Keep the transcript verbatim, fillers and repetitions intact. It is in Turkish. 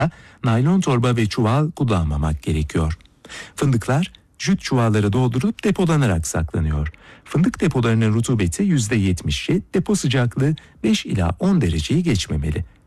naylon torba ve çuval kullanmamak gerekiyor. Fındıklar jüt çuvallara doldurup depolanarak saklanıyor. Fındık depolarının rutubeti yüzde yetmişi, depo sıcaklığı beş ila on dereceyi geçmemeli.